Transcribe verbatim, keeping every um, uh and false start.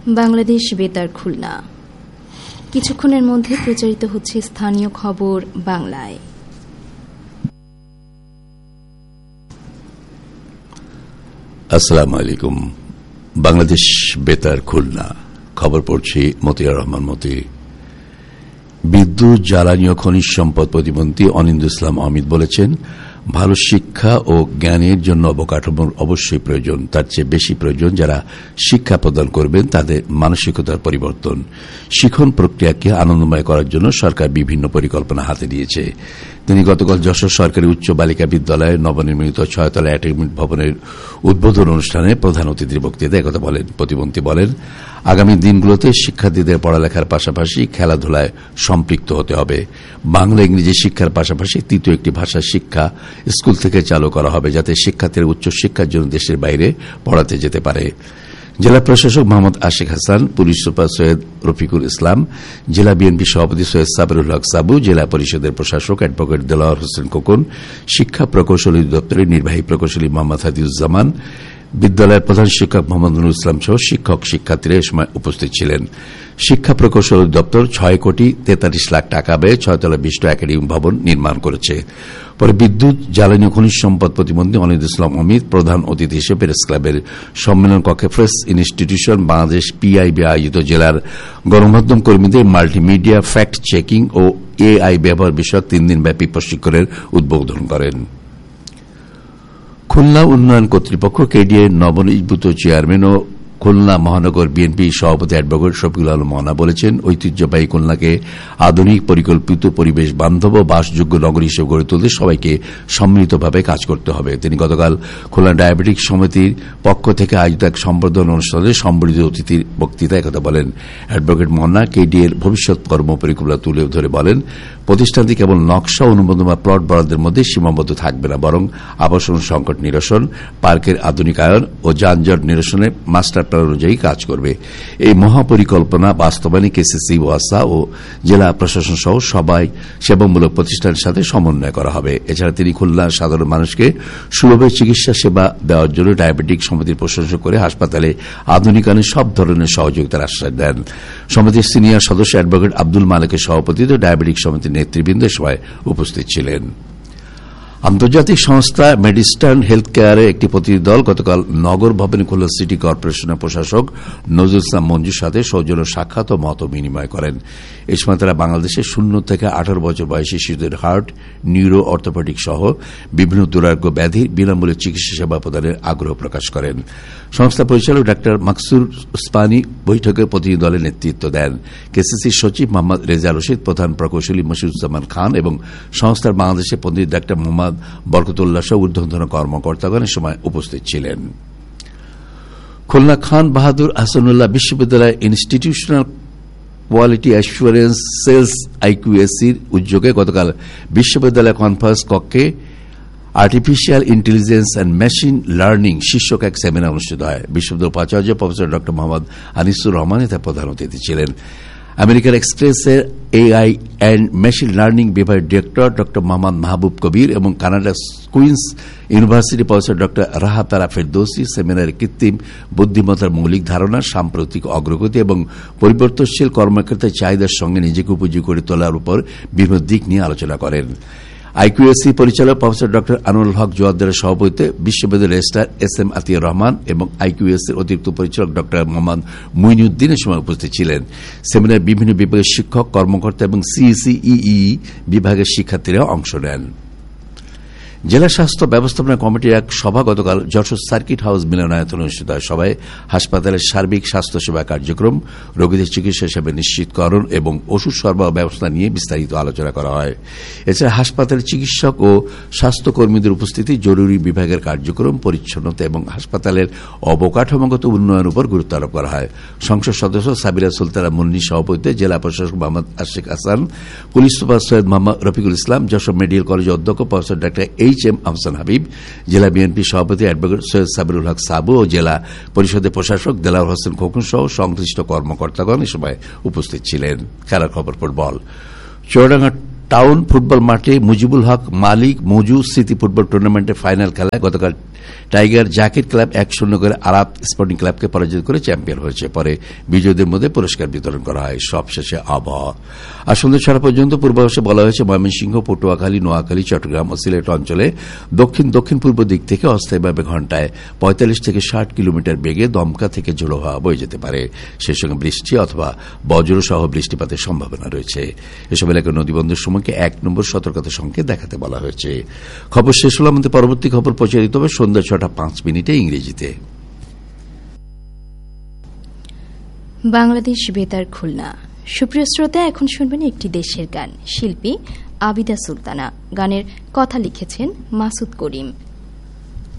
বাংলাদেশ বেতার খুলনা। কিছুক্ষণের মধ্যে প্রচারিত হচ্ছে স্থানীয় খবর বাংলায়। আসসালামু আলাইকুম। বাংলাদেশ বেতার খুলনা খবর পড়ছি মতিয়ার রহমান মতি। বিদ্যুৎ, জ্বালানি ও খনিজ সম্পদ প্রতিমন্ত্রী অনিন্দ্য ইসলাম অমিত বলেছেন, ভালো শিক্ষা ও জ্ঞানের জন্য অবকাঠামোর অবশ্যই প্রয়োজন, তার চেয়ে বেশি প্রয়োজন যারা শিক্ষা প্রদান করবেন তাদের মানসিকতার পরিবর্তন। শিক্ষণ প্রক্রিয়াকে আনন্দময় করার জন্য সরকার বিভিন্ন পরিকল্পনা হাতে নিয়েছে। তিনি গতকাল যশোর সরকারি উচ্চ বালিকা বিদ্যালয়ের নবনির্মিত ছয়তলা অ্যাটাচমেন্ট ভবনের উদ্বোধন অনুষ্ঠানে প্রধান অতিথির বক্তৃতায় একথা বলেন। প্রতিমন্ত্রী বলেন, আগামী দিনগুলোতে শিক্ষার্থীদের পড়ালেখার পাশাপাশি খেলাধুলায় সম্পৃক্ত হতে হবে। বাংলা ইংরেজি শিক্ষার পাশাপাশি তৃতীয় একটি ভাষার শিক্ষা স্কুল থেকে চালু করা হবে, যাতে শিক্ষার্থীরা উচ্চশিক্ষার জন্য দেশের বাইরে পড়াতে যেতে পারে। জেলা প্রশাসক মোহাম্মদ আশিক হাসান, পুলিশ সুপার সৈয়দ রফিকুল ইসলাম, জেলা বিএনপি সভাপতি সৈয়দ সাবিরুল হক সাবু, জেলা পরিষদের প্রশাসক অ্যাডভোকেট দেলোয়ার হোসেন খোকন, শিক্ষা প্রকৌশলী দপ্তরের নির্বাহী প্রকৌশলী মোহাম্মদ হাদিউজ্জামান, বিদ্যালয়ের প্রধান শিক্ষক মোহাম্মদ নুরুল ইসলাম সহ শিক্ষক শিক্ষার্থীরা এ সময় উপস্থিত ছিলেন। শিক্ষা প্রকৌশল দপ্তর ছয় কোটি তেতাল্লিশ লাখ টাকা ব্যয়ে ছয়তলা বিশিষ্ট একাডেমিক ভবন নির্মাণ করেছে। পরে বিদ্যুৎ, জ্বালানি ও খনিজ সম্পদ প্রতিমন্ত্রী অনিন্দ্য ইসলাম অমিত প্রধান অতিথি হিসেবে প্রেস ক্লাবের সম্মেলন কক্ষে প্রেস ইনস্টিটিউশন বাংলাদেশ পিআইবি আয়োজিত জেলার গণমাধ্যম কর্মীদের মাল্টিমিডিয়া ফ্যাক্ট চেকিং ও এআই ব্যবহার বিষয়ক তিন দিনব্যাপী প্রশিক্ষণের উদ্বোধন করেন। খুলনা উন্নয়ন কর্তৃপক্ষ কেডিএ নবনির্বাচিত চেয়ারম্যান ও খুলনা মহানগর বিএনপি সভাপতি অ্যাডভোকেট শফিকুল আলম মহনা বলেছেন, ঐতিহ্যবাহী খুলনাকে আধুনিক পরিকল্পিত পরিবেশ বান্ধব ও বাসযোগ্য নগরী হিসেবে গড়ে তুলতে সবাইকে সম্মিলিতভাবে কাজ করতে হবে। তিনি গতকাল খুলনা ডায়াবেটিক সমিতির পক্ষ থেকে আয়োজিত এক সম্বর্ধনা অনুষ্ঠানে সম্বর্ধিত অতিথির বক্তৃতায় একথা বলেন। অ্যাডভোকেট মহনা কেডিএর ভবিষ্যৎ কর্মপরিকল্পনা তুলে ধরে বলেন, প্রতিষ্ঠানটি কেবল নকশা অনুমোদন বা প্লট বরাদ্দের মধ্যে সীমাবদ্ধ থাকবে না, বরং আবাসন সংকট নিরসন, পার্কের আধুনিকায়ন ও যানজট নিরসনে মাস্টার প্ল্যান অনুযায়ী কাজ করবে। এই মহাপরিকল্পনা বাস্তবায়নে কেসিসি, ওয়াসা ও জেলা প্রশাসন সহ সবাই সেবামূলক প্রতিষ্ঠানের সাথে সমন্বয় করা হবে। এছাড়া তিনি খুলনার সাধারণ মানুষকে সুলভে চিকিৎসা সেবা দেওয়ার জন্য ডায়াবেটিক সমিতির প্রশংসা করে হাসপাতালে আধুনিকায়নের সব ধরনের সহযোগিতার আশ্বাস দেন। সমিতির সিনিয়র সদস্য অ্যাডভোকেট আব্দুল মালেকের সভাপতিত্বে ডায়াবেটিক সমিতির নেতৃবৃন্দ সভায় উপস্থিত ছিলেন। আন্তর্জাতিক সংস্থা মেডিস্টার্ন হেলথ কেয়ারের একটি প্রতিনিধি দল গতকাল নগর ভবনে খুলনা সিটি কর্পোরেশনের প্রশাসক নজরুল ইসলাম মঞ্জুর সাথে সৌজন্য সাক্ষাৎ ও মত বিনিময় করেন। এই সময় তারা বাংলাদেশের শূন্য থেকে আঠারো বছর বয়সী শিশুদের হার্ট, নিউরো, অর্থোপেডিক সহ বিভিন্ন দুরারোগ্য ব্যাধির বিনামূল্যে চিকিৎসা সেবা প্রদানের আগ্রহ প্রকাশ করেন। সংস্থা পরিচালক ডাক্তার মাকসুর উসমানী বৈঠকে প্রতিনিধি দলের নেতৃত্ব দেন। কেসিসির সচিব মোহাম্মদ রেজা রশিদ, প্রধান প্রকৌশলী মশিউজ্জামান খান এবং সংস্থার বাংলাদেশের প্রতিনিধি ডাক্তার মোহাম্মদ বরকতুল্লাহ সহ ঊর্ধ্বতন কর্মকর্তাগণ এ সময় উপস্থিত ছিলেন। খুলনা খান বাহাদুর আহসানুল্লাহ বিশ্ববিদ্যালয় ইনস্টিটিউশনাল কোয়ালিটি অ্যাসুরেন্স সেলস আইকিউএসির উদ্যোগে গতকাল বিশ্ববিদ্যালয় কনফারেন্স কক্ষে artificial intelligence and machine learning শীর্ষক এক সেমিনার অনুষ্ঠিত হয়। বিশ্ববিদ্যালয়ের উপাচার্য প্রফেসর ড মোহাম্মদ আনিসুর রহমান এতে প্রধান অতিথি ছিলেন। আমেরিকান এক্সপ্রেসের এআই অ্যান্ড মেশিন লার্নিং বিভাগের ডিরেক্টর ড মোহাম্মদ মাহবুব কবির এবং কানাডার কুইন্স ইউনিভার্সিটি প্রফেসর ড রাহাতারা ফেরদৌসি সেমিনারে কৃত্রিম বুদ্ধিমত্তার মৌলিক ধারণা, সাম্প্রতিক অগ্রগতি এবং পরিবর্তনশীল কর্মক্ষেত্রের চাহিদার সঙ্গে নিজেকে উপযোগী করে তোলার উপর বিভিন্ন দিক নিয়ে আলোচনা করেন। আইকিউএসি পরিচালক প্রফেসর ড আনোয়ারুল হক জোয়ারদারের সভাপতিত্বে বিশ্ববিদ্যালয়ের রেজিস্ট্রার এস এম আতিয়া রহমান এবং আইকিউএসির অতিরিক্ত পরিচালক ড মোহাম্মদ মুইনুদ্দিন এর সময় উপস্থিত ছিলেন। সেমিনারে বিভিন্ন বিভাগের শিক্ষক, কর্মকর্তা এবং সিইসি বিভাগের শিক্ষার্থীরা অংশ নেন। জেলা স্বাস্থ্য ব্যবস্থাপনা কমিটির এক সভা গতকাল যশোর সার্কিট হাউস মিলনায়তনে অনুষ্ঠিত হয়। সভায় হাসপাতালের সার্বিক স্বাস্থ্যসেবা কার্যক্রম, রোগীদের চিকিৎসা সেবা নিশ্চিতকরণ এবং ওষুধ সরবরাহ ব্যবস্থা নিয়ে বিস্তারিত আলোচনা করা হয়। এছাড়া হাসপাতালের চিকিৎসক ও স্বাস্থ্যকর্মীদের উপস্থিতি, জরুরি বিভাগের কার্যক্রম, পরিচ্ছন্নতা এবং হাসপাতালের অবকাঠামোগত উন্নয়নের উপর গুরুত্ব আরোপ করা হয়। সংসদ সদস্য সাবিরা সুলতানা মুন্নির সভাপতিত্বে জেলা প্রশাসক Mohammad Ashiq Hasan, police super Syed Mohammad Rafiqul Islam, Jessore medical কলেজের অধ্যক্ষ professor doctor H M Ahsan Habib, জেলা বিএনপি সভাপতি অ্যাডভোকেট সৈয়দ সাবিরুল হক সাবু ও জেলা পরিষদের প্রশাসক দেলোয়ার হোসেন খোকন সহ সংশ্লিষ্ট কর্মকর্তাগণ এ সময় উপস্থিত ছিলেন। খেলার খবর ফুটবল। চুয়াডাঙ্গা টাউন ফুটবল মাঠে মুজিবুল হক মালিক মজু স্মৃতি ফুটবল টুর্নামেন্টের ফাইনাল খেলায় গতকাল টাইগার জাকির ক্লাব এক শূন্য করে আরাত স্পোর্টিং ক্লাবকে পরাজিত করে চ্যাম্পিয়ন হয়েছে। পরে বিজয়ীদের মধ্যে পুরস্কার বিতরণ করা হয়। সবশেষে আবহাওয়া। আর সন্ধ্যা ছটা পর্যন্ত পূর্বাভাসে বলা হয়েছে ময়মনসিংহ, পটুয়াখালী, নোয়াখালী, চট্টগ্রাম ও সিলেট অঞ্চলে দক্ষিণ দক্ষিণ পূর্ব দিক থেকে অস্থায়ীভাবে ঘণ্টায় পঁয়তাল্লিশ থেকে ষাট কিলোমিটার বেগে দমকা থেকে ঝোড়ো হাওয়া বয়ে যেতে পারে। সেই সঙ্গে বৃষ্টি অথবা বজ্রসহ বৃষ্টিপাতের সম্ভাবনা রয়েছে। এসব এলাকায় নদীবন্দর সমূহকে এক নম্বর সতর্কতা সংকেত দেখাতে বলা হয়েছে। খবর শেষ হল। আমাদের পরবর্তী খবর প্রচারিত হবে সন্ধ্যা ছটা পাঁচ মিনিটে ইংরেজিতে। বাংলাদেশ বেতার খুলনা। সুপ্রিয় শ্রোতা, এখন শুনবেন একটি দেশের গান। শিল্পী আবিদা সুলতানা। গানের কথা লিখেছেন মাসুদ করিম।